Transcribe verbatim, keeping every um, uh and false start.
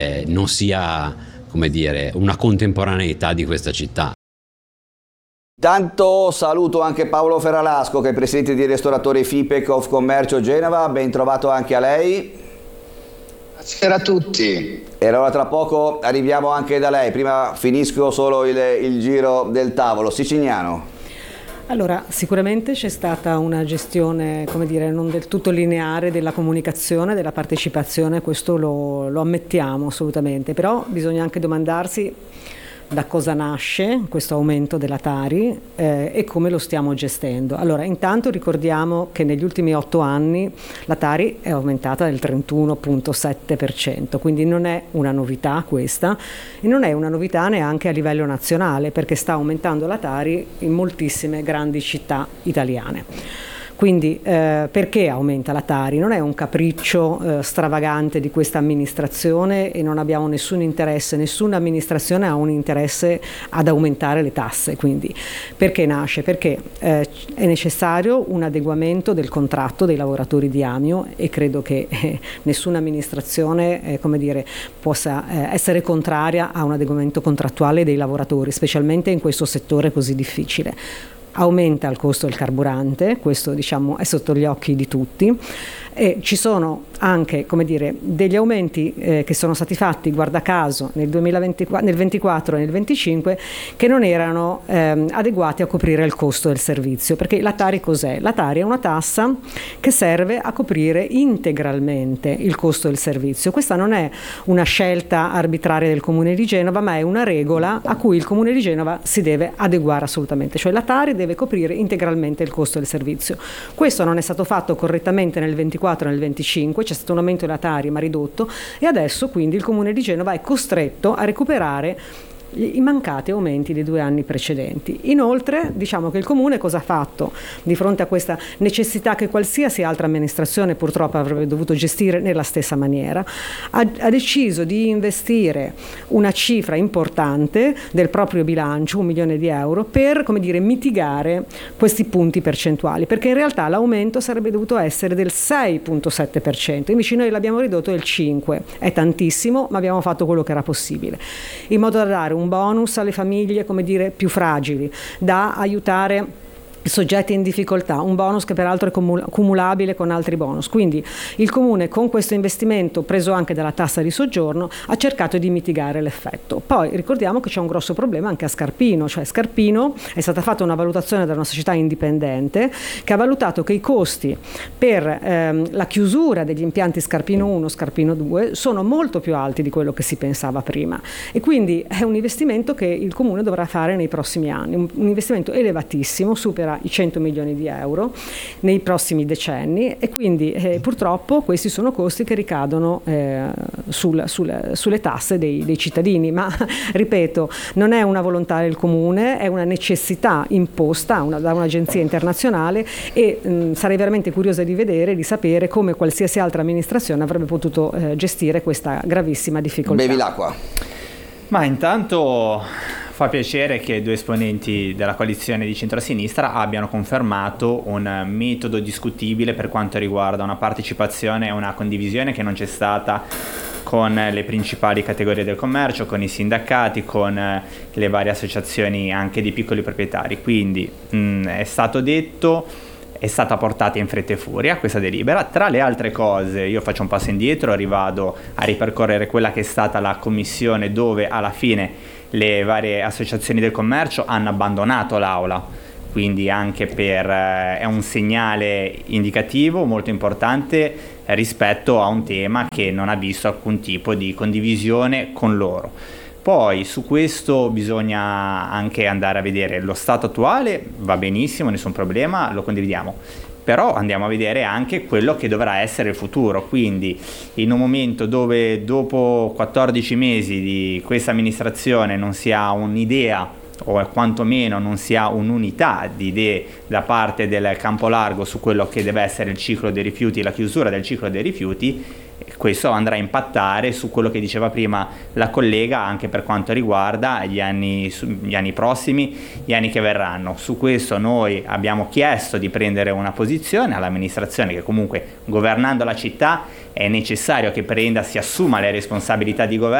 eh, non sia, come dire, una contemporaneità di questa città. Tanto saluto anche Paolo Ferralasco, che è presidente di Ristoratori FIPE Confcommercio Genova, ben trovato anche a lei. Buonasera a tutti. E allora tra poco arriviamo anche da lei, prima finisco solo il, il giro del tavolo. Siciliano. Allora, sicuramente c'è stata una gestione, come dire, non del tutto lineare della comunicazione, della partecipazione, questo lo, lo ammettiamo assolutamente, però bisogna anche domandarsi da cosa nasce questo aumento della Tari eh, e come lo stiamo gestendo. Allora, intanto ricordiamo che negli ultimi otto anni la Tari è aumentata del trentuno virgola sette per cento, quindi non è una novità questa, e non è una novità neanche a livello nazionale, perché sta aumentando la Tari in moltissime grandi città italiane. Quindi eh, perché aumenta la Tari? Non è un capriccio eh, stravagante di questa amministrazione e non abbiamo nessun interesse, nessuna amministrazione ha un interesse ad aumentare le tasse. Quindi perché nasce? Perché eh, è necessario un adeguamento del contratto dei lavoratori di Amio e credo che eh, nessuna amministrazione eh, come dire, possa eh, essere contraria a un adeguamento contrattuale dei lavoratori, specialmente in questo settore così difficile. Aumenta il costo del carburante, questo diciamo è sotto gli occhi di tutti, e ci sono anche, come dire, degli aumenti eh, che sono stati fatti, guarda caso, nel duemilaventiquattro, nel ventiquattro e nel venticinque, che non erano ehm, adeguati a coprire il costo del servizio, perché la Tari cos'è? La Tari è una tassa che serve a coprire integralmente il costo del servizio. Questa non è una scelta arbitraria del Comune di Genova, ma è una regola a cui il Comune di Genova si deve adeguare assolutamente, cioè la Tari deve coprire integralmente il costo del servizio. Questo non è stato fatto correttamente nel ventiquattro e nel venticinque, c'è stato un aumento della Tari ma ridotto, e adesso quindi il Comune di Genova è costretto a recuperare i mancati aumenti dei due anni precedenti. Inoltre diciamo che il Comune cosa ha fatto di fronte a questa necessità che qualsiasi altra amministrazione purtroppo avrebbe dovuto gestire nella stessa maniera? Ha, ha deciso di investire una cifra importante del proprio bilancio, un milione di euro, per, come dire, mitigare questi punti percentuali, perché in realtà l'aumento sarebbe dovuto essere del sei virgola sette per cento, invece noi l'abbiamo ridotto del cinque per cento. È tantissimo, ma abbiamo fatto quello che era possibile, in modo da dare un un bonus alle famiglie, come dire, più fragili, da aiutare soggetti in difficoltà, un bonus che peraltro è cumulabile con altri bonus. Quindi il Comune, con questo investimento preso anche dalla tassa di soggiorno, ha cercato di mitigare l'effetto. Poi ricordiamo che c'è un grosso problema anche a Scarpino, cioè Scarpino è stata fatta una valutazione da una società indipendente che ha valutato che i costi per ehm, la chiusura degli impianti Scarpino uno, Scarpino due sono molto più alti di quello che si pensava prima, e quindi è un investimento che il Comune dovrà fare nei prossimi anni, un, un investimento elevatissimo, supera i cento milioni di euro nei prossimi decenni, e quindi eh, purtroppo questi sono costi che ricadono eh, sul, sul, sulle tasse dei, dei cittadini, ma ripeto, non è una volontà del Comune, è una necessità imposta una, da un'agenzia internazionale, e mh, sarei veramente curiosa di vedere, di sapere come qualsiasi altra amministrazione avrebbe potuto eh, gestire questa gravissima difficoltà. Bevi l'acqua. Ma intanto fa piacere che due esponenti della coalizione di centrosinistra abbiano confermato un metodo discutibile per quanto riguarda una partecipazione e una condivisione che non c'è stata con le principali categorie del commercio, con i sindacati, con le varie associazioni anche di piccoli proprietari. Quindi mh, è stato detto, è stata portata in fretta e furia questa delibera. Tra le altre cose, io faccio un passo indietro, rivado a ripercorrere quella che è stata la commissione, dove alla fine le varie associazioni del commercio hanno abbandonato l'aula, quindi anche per eh, è un segnale indicativo molto importante rispetto a un tema che non ha visto alcun tipo di condivisione con loro. Poi su questo bisogna anche andare a vedere lo stato attuale, va benissimo, nessun problema, lo condividiamo, però andiamo a vedere anche quello che dovrà essere il futuro. Quindi in un momento dove dopo quattordici mesi di questa amministrazione non si ha un'idea o quantomeno non si ha un'unità di idee da parte del campo largo su quello che deve essere il ciclo dei rifiuti, la chiusura del ciclo dei rifiuti, questo andrà a impattare su quello che diceva prima la collega anche per quanto riguarda gli anni, gli anni prossimi, gli anni che verranno. Su questo noi abbiamo chiesto di prendere una posizione all'amministrazione, che comunque governando la città è necessario che prenda, si assuma le responsabilità di governo